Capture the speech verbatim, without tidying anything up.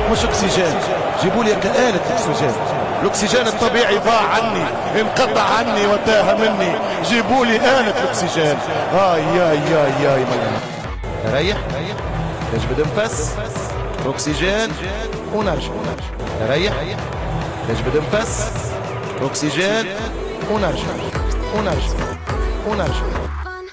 مش اكسجين، جيبوا لي آلة اكسجين. الاكسجين الطبيعي ضاع عني، انقطع عني وتاه مني، جيبوا لي آلة اكسجين. هاي ياي ياي ياي ريح نجبد نفس اكسجين ونرجع. ريح نجبد نفس اكسجين ونرجع ونرجع ونرجع.